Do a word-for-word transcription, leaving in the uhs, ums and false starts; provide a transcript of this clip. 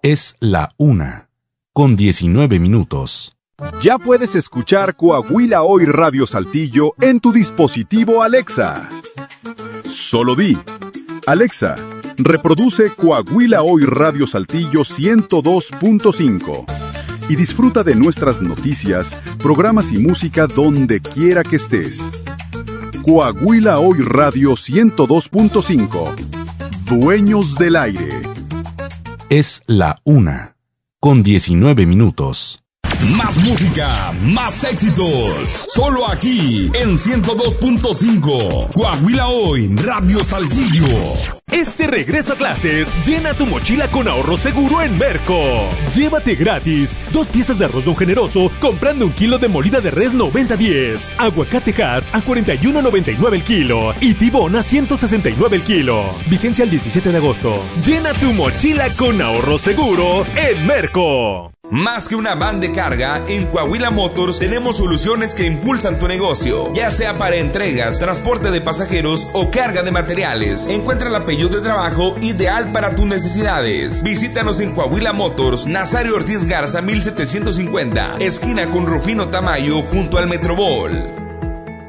Es la una, con diecinueve minutos. Ya puedes escuchar Coahuila Hoy Radio Saltillo en tu dispositivo Alexa. Solo di, Alexa, reproduce Coahuila Hoy Radio Saltillo ciento dos punto cinco y disfruta de nuestras noticias, programas y música donde quiera que estés. Coahuila Hoy Radio ciento dos punto cinco. Dueños del aire. Es la una, con diecinueve minutos. Más música, más éxitos. Solo aquí en ciento dos punto cinco. Coahuila Hoy, Radio Saltillo. Este regreso a clases, llena tu mochila con ahorro seguro en Merco. Llévate gratis dos piezas de arroz Don Generoso comprando un kilo de molida de res noventa diez, aguacate Hass a cuarenta y uno noventa y nueve el kilo y tibón a ciento sesenta y nueve el kilo. Vigencia el diecisiete de agosto. Llena tu mochila con ahorro seguro en Merco. Más que una van de carga, en Coahuila Motors tenemos soluciones que impulsan tu negocio, ya sea para entregas, transporte de pasajeros o carga de materiales. Encuentra el apellido de trabajo ideal para tus necesidades. Visítanos en Coahuila Motors, Nazario Ortiz Garza mil setecientos cincuenta, esquina con Rufino Tamayo junto al Metrobol.